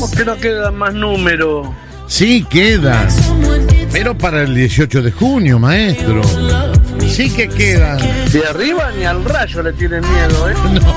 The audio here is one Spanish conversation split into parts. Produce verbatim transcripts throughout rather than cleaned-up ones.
¿Cómo que no quedan más números? Sí, quedan. Pero para el dieciocho de junio, maestro. Sí que quedan. De arriba ni al rayo le tienen miedo, ¿eh? No.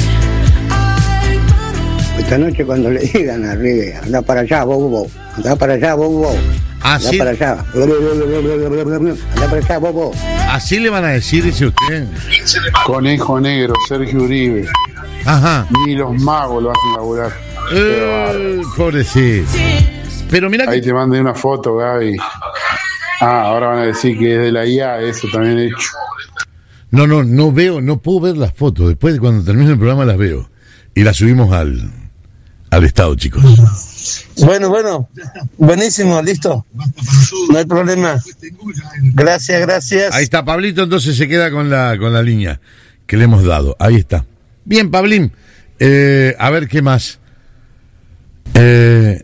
Esta noche cuando le digan arriba, anda para allá, vos, vos, anda para allá, vos, vos. Anda Así, para allá. Anda para allá, vos, vos. así le van a decir, dice usted. Conejo Negro, Sergio Uribe. Ajá. Ni los magos lo hacen laburar. Eh, pobrecito. Pero mira Ahí que... te mandé una foto, Gaby. Ah, ahora van a decir que es de la I A, eso también he hecho. No, no, no veo, no puedo ver las fotos. Después de cuando termine el programa las veo. Y las subimos al, al estado, chicos. Bueno, bueno, buenísimo, listo. No hay problema. Gracias, gracias. Ahí está, Pablito, entonces se queda con la, con la línea que le hemos dado. Ahí está. Bien, Pablín. Eh, a ver qué más. Eh,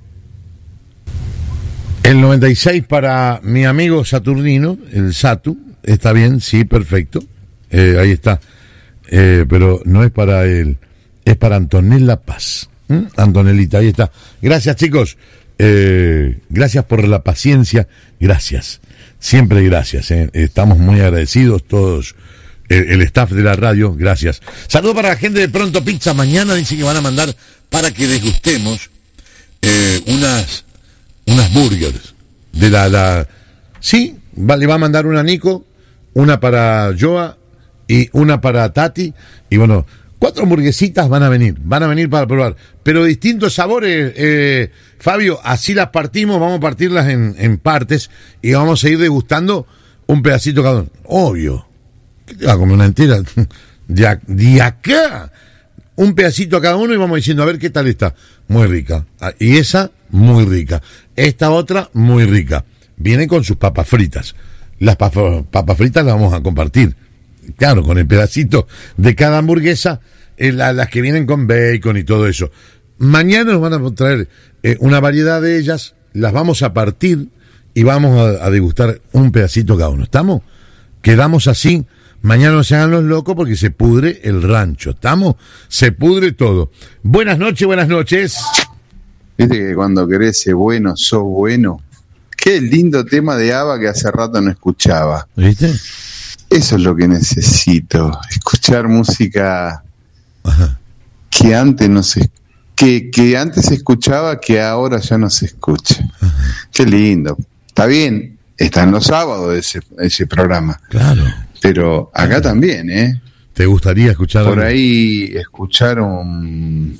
el noventa y seis para mi amigo Saturnino, el Satu. Está bien, sí, perfecto. Eh, ahí está. Eh, pero no es para él, es para Antonella Paz. ¿Mm? Antonelita, ahí está. Gracias, chicos. Eh, gracias por la paciencia. Gracias. Siempre gracias. Eh. Estamos muy agradecidos todos. El, el staff de la radio, gracias. Saludos para la gente de Pronto Pizza. Mañana dicen que van a mandar para que degustemos eh, unas unas burgers de la, la sí, va, le va a mandar una a Nico, una para Joa y una para Tati. Y bueno, cuatro hamburguesitas van a venir, van a venir para probar, pero distintos sabores, eh, Fabio, así las partimos, vamos a partirlas en, en partes y vamos a ir degustando un pedacito cada uno. Obvio. ¿Qué te va a comer una entera? De, de acá. Un pedacito a cada uno y vamos diciendo, a ver qué tal está. Muy rica. Y esa, muy rica. Esta otra, muy rica. Viene con sus papas fritas. Las papas, papas fritas las vamos a compartir. Claro, con el pedacito de cada hamburguesa, eh, la, las que vienen con bacon y todo eso. Mañana nos van a traer eh, una variedad de ellas, las vamos a partir y vamos a, a degustar un pedacito cada uno. ¿Estamos? Quedamos así. Mañana no se hagan los locos porque se pudre el rancho. ¿Estamos? Se pudre todo. Buenas noches, buenas noches. Viste que cuando querés ser bueno, sos bueno. Qué lindo tema de ABBA que hace rato no escuchaba. ¿Viste? Eso es lo que necesito. Escuchar música Ajá. que antes no se que, que antes se escuchaba, que ahora ya no se escucha. Ajá. Qué lindo. Está bien, está en los sábados ese, ese programa. Claro. Pero acá también, ¿eh? ¿Te gustaría escuchar por algo? ahí escuchar un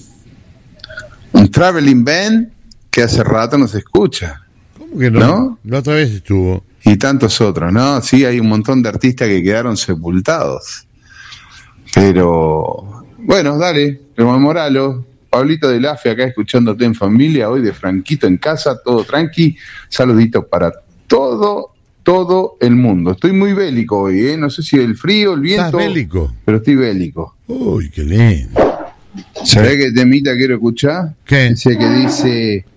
un traveling band que hace rato no se escucha? ¿Cómo que no? ¿No? La otra vez estuvo. Y tantos otros, ¿no? Sí, hay un montón de artistas que quedaron sepultados. Pero bueno, dale, rememoralo. Pablito de Lafe acá escuchándote en familia, hoy de Franquito en casa, todo tranqui. Saluditos para todo todo el mundo. Estoy muy bélico hoy, ¿eh? No sé si el frío, el viento. ¿Estás bélico? Pero estoy bélico. Uy, qué lindo. ¿Sabés qué temita quiero escuchar? ¿Qué? Ese que dice...